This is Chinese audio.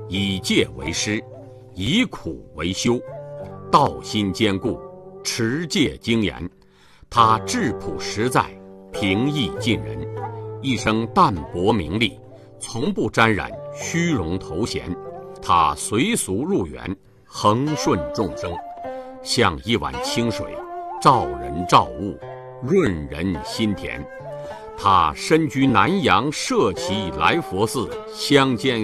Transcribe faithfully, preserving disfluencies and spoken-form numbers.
以戒为师，以苦为修，道心坚固，持戒精严。他质朴实在，平易近人，一生淡泊名利，从不沾染虚荣头衔。他随俗入园，恒顺众生，像一碗清水，照人照物，润人心田。他身居南阳社稷来佛寺，乡间